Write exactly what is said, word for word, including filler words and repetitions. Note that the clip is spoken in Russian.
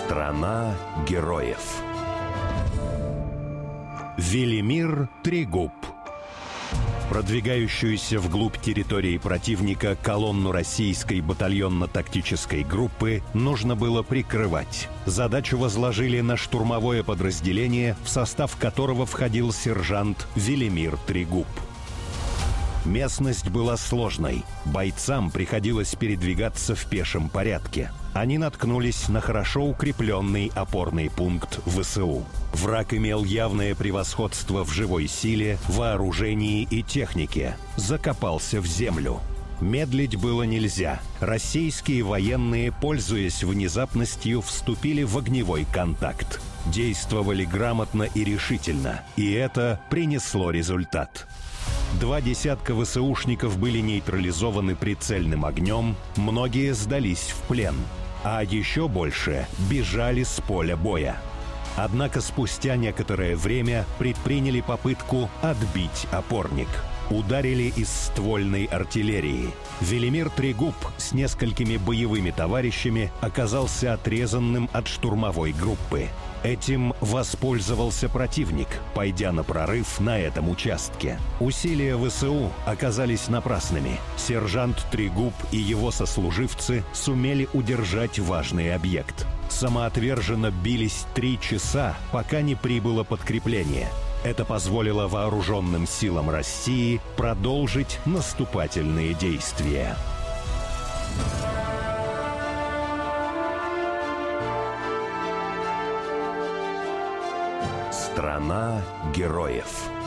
Страна героев. Велимир Трегуб. Продвигающуюся вглубь территории противника колонну российской батальонно-тактической группы нужно было прикрывать. Задачу возложили на штурмовое подразделение, в состав которого входил сержант Велимир Трегуб. Местность была сложной. Бойцам приходилось передвигаться в пешем порядке. Они наткнулись на хорошо укрепленный опорный пункт ВСУ. Враг имел явное превосходство в живой силе, вооружении и технике. Закопался в землю. Медлить было нельзя. Российские военные, пользуясь внезапностью, вступили в огневой контакт. Действовали грамотно и решительно. И это принесло результат. Два десятка ВСУшников были нейтрализованы прицельным огнем, многие сдались в плен, а еще больше бежали с поля боя. Однако спустя некоторое время предприняли попытку отбить опорник. Ударили из ствольной артиллерии. Велимир Трегуб с несколькими боевыми товарищами оказался отрезанным от штурмовой группы. Этим воспользовался противник, пойдя на прорыв на этом участке. Усилия ВСУ оказались напрасными. Сержант Трегуб и его сослуживцы сумели удержать важный объект. Самоотверженно бились три часа, пока не прибыло подкрепление. Это позволило вооруженным силам России продолжить наступательные действия. Страна героев.